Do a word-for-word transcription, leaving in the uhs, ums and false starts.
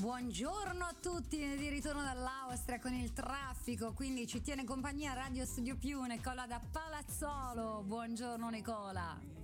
Buongiorno a tutti, di ritorno dall'Austria con il traffico, quindi ci tiene compagnia Radio Studio Più, Nicola da Palazzolo. Buongiorno Nicola.